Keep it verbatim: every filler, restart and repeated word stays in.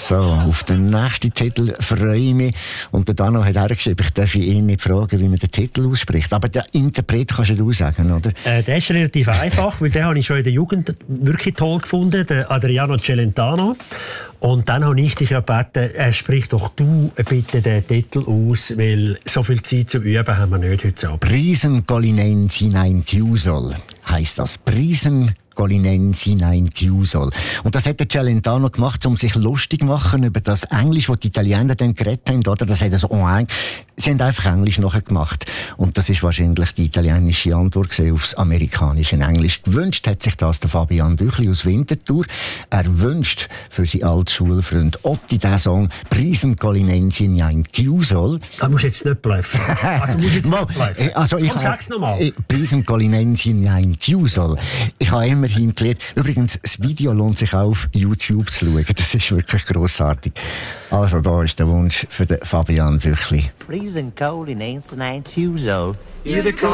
So, auf den nächsten Titel freue ich mich. Und der Dano hat hergeschrieben, ich darf ihn nicht fragen, wie man den Titel ausspricht. Aber der Interpret kannst du sagen, oder? Äh, der ist relativ einfach, weil den habe ich schon in der Jugend wirklich toll gefunden, der Adriano Celentano. Und dann habe ich dich gebeten, äh, sprich doch du bitte den Titel aus, weil so viel Zeit zum Üben haben wir nicht heute Abend. Prisen Colinensi nein Chiusol heisst das. Prisen Colinensi nein Chiusol. Und das hat der Celentano gemacht, um sich lustig zu machen über das Englisch, das die Italiener dann geredet haben, oder? Das hat er so, oh, sie haben einfach Englisch nachher gemacht. Und das ist wahrscheinlich die italienische Antwort aufs amerikanische Englisch. Gewünscht hat sich das der Fabian Büchli aus Winterthur. Er wünscht für seinen alten Schulfreund Otti den Song Prisen Colinensi nein Chiusol. Da musst du jetzt nicht bluffen. Also musst jetzt nicht bluffen. Also ich Komm, sag's nochmal. Prisen Colinensi nein Chiusol. Ich habe immer hingelegt. Übrigens, das Video lohnt sich auch auf YouTube zu schauen. Das ist wirklich grossartig. Also, da ist der Wunsch für den Fabian Büchli. Prisen Colinensi nein Chiusol.